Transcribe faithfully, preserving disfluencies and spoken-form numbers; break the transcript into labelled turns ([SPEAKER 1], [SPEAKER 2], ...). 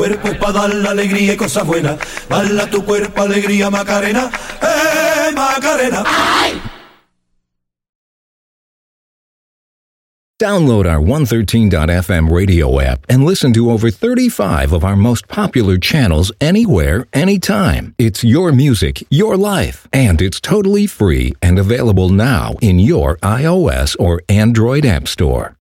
[SPEAKER 1] cuerpo es para dar la alegría y cosas buenas. Bala tu cuerpo, alegría, Macarena. ¡Eh, Macarena! ¡Ay!
[SPEAKER 2] Download our one thirteen dot f m radio app and listen to over thirty-five of our most popular channels anywhere, anytime. It's your music, your life, and it's totally free and available now in your iOS or Android app store.